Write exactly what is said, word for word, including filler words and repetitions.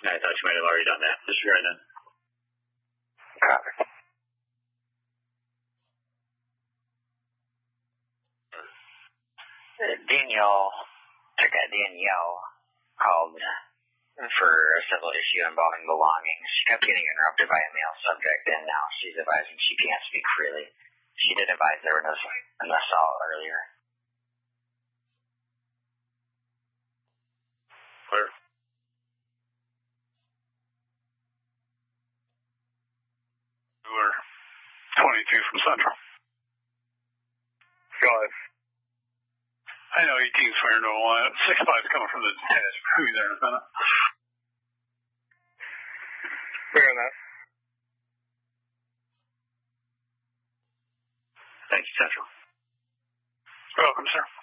I thought you might have already done that. Disregard that. Copy. Danielle, took a Danielle called for a civil issue involving belongings. She kept getting interrupted by a male subject, and now she's advising she can't speak freely. She did advise there was an assault earlier. Clear. We're twenty-two from Central. Go ahead. I know eighteen's firing to one. six five's coming from the detached. Who are you there, Lieutenant? Clear on that. Thank you, Central. Welcome, sir.